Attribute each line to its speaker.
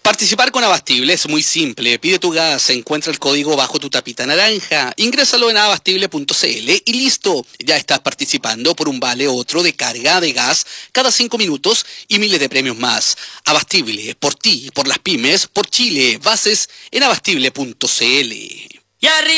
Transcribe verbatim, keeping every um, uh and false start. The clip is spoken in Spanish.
Speaker 1: Participar con Abastible es muy simple. Pide tu gas, encuentra el código bajo tu tapita naranja, ingrésalo en abastible punto cl y listo. Ya estás participando por un vale otro de carga de gas cada cinco minutos y miles de premios más. Abastible, por ti, por las pymes, por Chile. Bases en abastible punto cl.